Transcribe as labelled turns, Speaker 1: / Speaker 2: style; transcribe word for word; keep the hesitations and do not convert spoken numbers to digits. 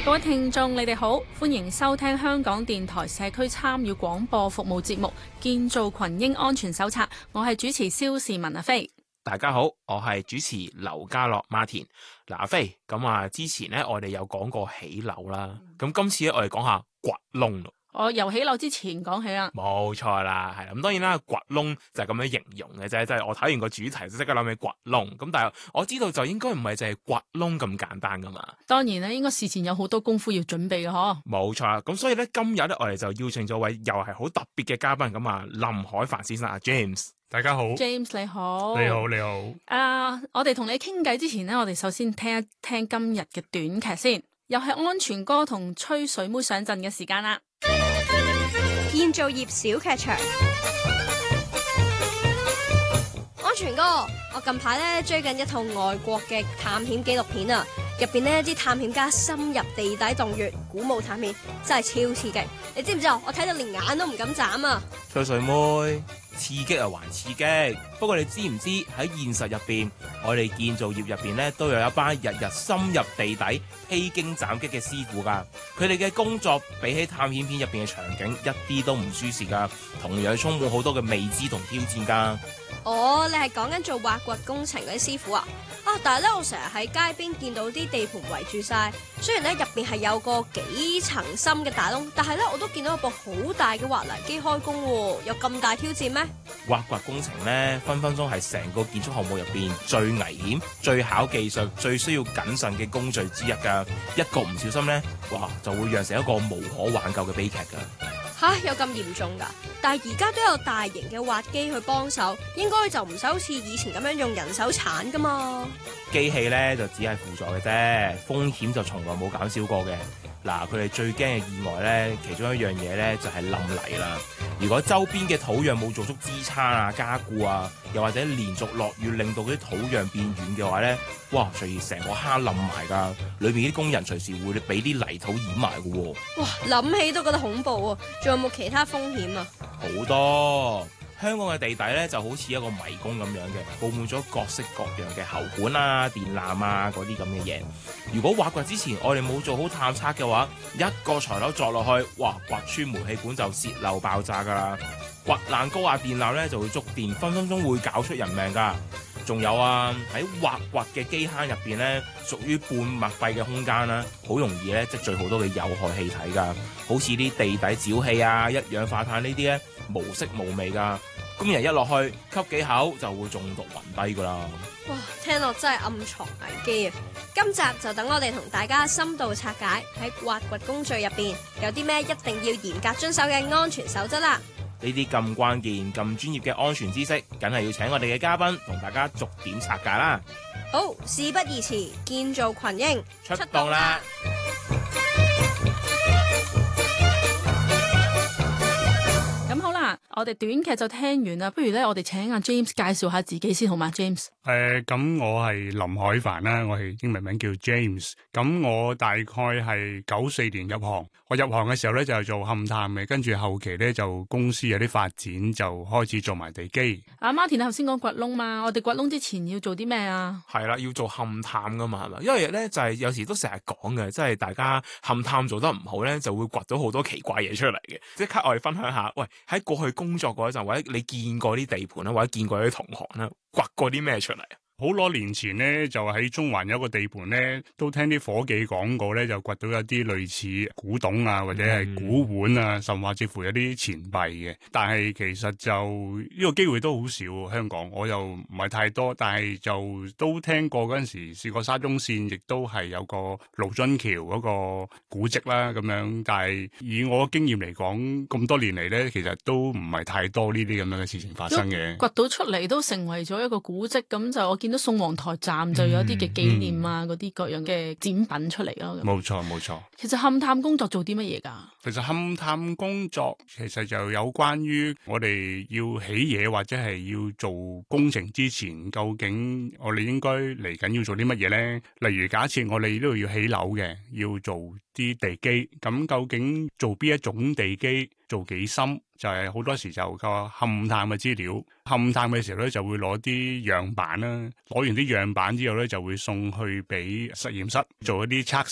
Speaker 1: 各位聽眾，你哋好，歡迎收聽香港電台社區參與廣播服務節目《建造群英安全手冊》，我係主持蕭士文阿飛。
Speaker 2: 大家好，我係主持劉家樂 Martin。嗱，阿飛，咁啊，之前咧我哋有講過起樓啦，咁今次咧我哋講下掘窿咯。
Speaker 1: 我由起樓之前講起啦，
Speaker 2: 冇錯啦，係啦。咁當然啦，掘窿就係咁樣形容嘅啫，即係我睇完個主題就即刻諗起掘窿。咁但係我知道就應該唔係淨係掘窿咁簡單噶嘛。
Speaker 1: 當然咧，應該事前有好多功夫要準備嘅嗬。
Speaker 2: 冇錯啦，咁所以咧今日咧我哋就邀請咗位又係好特別嘅嘉賓，咁啊林海帆先生啊 James。
Speaker 3: 大家好
Speaker 1: James 你好，
Speaker 3: 你好你好。
Speaker 1: 啊，uh, 我哋同你傾偈之前呢，我哋首先聽一聽今日嘅短劇先，又係安全哥同吹水妹上陣嘅時間啦。
Speaker 4: 建造業小劇場，安全哥，我近排咧追緊一套外國嘅探險紀錄片啊，入邊呢啲探險家深入地底洞穴，古墓探險真係超刺激。你知唔知啊？我睇到連眼都唔敢眨啊！
Speaker 2: 吹水妹，刺激啊還刺激，不過你知唔知喺現實入邊，我哋建造業入邊咧都有一班日日深入地底披荊斬棘嘅師傅噶，佢哋嘅工作比起探險片入邊嘅場景一啲都唔舒適噶，同樣充滿好多嘅未知同挑戰噶。
Speaker 4: 哦，你係講緊做挖掘工程嗰啲師傅啊？啊，但係咧我成日喺街邊見到啲地盤圍住晒，雖然咧入邊係有個幾層深嘅大窿，但係咧我都見到一部好大嘅挖泥機開工喎，有咁大挑戰咩？
Speaker 2: 挖掘工程咧分分鐘係成個建築項目入邊最危險、最考技術、最需要謹慎嘅工序之一噶，一個唔小心咧，哇就會釀成一個無可挽救嘅悲劇噶。
Speaker 4: 吓，有咁嚴重噶？但係而家都有大型嘅挖機去幫手，應該就唔使好似以前咁樣用人手鏟噶嘛。
Speaker 2: 機器咧就只係輔助嘅啫，風險就從來冇減少過嘅。嗱，佢哋最驚嘅意外咧，其中一樣嘢咧就係冧泥啦。如果周邊嘅土壤冇做足支撐啊、加固啊，又或者連續落雨令到啲土壤變軟嘅話咧，哇，隨時成個坑冧埋噶，裏邊啲工人隨時會俾啲泥土掩埋嘅喎。
Speaker 4: 哇，諗起都覺得恐怖喎！仲有冇其他風險啊？
Speaker 2: 好多。香港嘅地底咧就好似一個迷宮咁樣嘅，佈滿咗各式各樣嘅喉管啊、電纜啊嗰啲咁嘅嘢。如果挖掘之前我哋冇做好探測嘅話，一個材料鑿落去，哇，掘穿煤氣管就洩漏爆炸噶啦！掘爛高壓電纜咧就會觸電，分分鐘會搞出人命噶。仲有啊，喺挖掘嘅基坑入邊咧，屬於半密閉嘅空間啦，好容易咧積聚好多嘅有害氣體噶，好似啲地底沼氣啊、一氧化碳呢啲咧，無色無味噶。工人一落去吸幾口就會中毒暈低噶啦！
Speaker 4: 哇，聽落真係暗藏危機啊！今集就等我哋同大家深度拆解喺挖掘工序入邊有啲咩一定要嚴格遵守嘅安全守則啦！
Speaker 2: 呢啲咁關鍵、咁專業嘅安全知識，梗係要請我哋嘅嘉賓同大家逐點拆解啦！
Speaker 4: 好，事不宜遲，建造群英
Speaker 2: 出動啦！
Speaker 1: 咁好啦，我哋短劇就聽完啦，不如咧我哋請阿 James 介紹下自己先好嘛 ？James，
Speaker 3: 誒，咁、呃、我係林海帆啦，我係英文名叫 James。咁我大概係九四年入行，我入行嘅時候咧就係做勘探嘅，跟住後期咧就公司有啲發展，就開始做埋地基。
Speaker 1: 阿 Martin 頭先講掘窿嘛，我哋掘窿之前要做啲咩啊？
Speaker 2: 係啦，要做勘探噶嘛，係嘛？因為咧就係、是、有時都成日講嘅，即係大家勘探做得唔好咧，就會掘到好多奇怪嘢出嚟嘅。即刻我哋分享下，喂，喺過去工作嗰陣，或者你見過啲地盤啦，或者見過啲同行啦，掘過啲咩出嚟啊？
Speaker 3: 好多年前咧，就喺中環有個地盤咧，都聽啲伙計講過咧，就掘到一啲類似古董啊，或者係古碗啊，甚至乎有啲錢幣嘅。但係其實就呢、這個機會都好少，香港我又唔係太多，但係就都聽過嗰陣時試過沙中線，亦都係有個盧津橋嗰個古蹟啦咁樣。但係以我經驗嚟講，咁多年嚟咧，其實都唔係太多呢啲咁樣嘅事情發生嘅。
Speaker 1: 掘到出嚟都成為咗一個古蹟，咁就我見到宋皇台站就有啲嘅紀念啊，嗰啲、嗯嗯、各樣嘅展品出嚟咯。
Speaker 3: 冇錯冇錯。
Speaker 1: 其實勘探工作做啲乜嘢噶？
Speaker 3: 其實勘探工作其實就有關於我哋要起嘢或者係要做工程之前，究竟我哋應該嚟緊要做啲乜嘢呢？例如假設我哋呢度要起樓嘅，要做啲地基，咁究竟做邊一種地基，做幾深？就係、是、好多時就個勘探嘅資料，勘探嘅時候咧就會攞啲樣板啦，攞完啲樣板之後咧就會送去俾實驗室做一啲測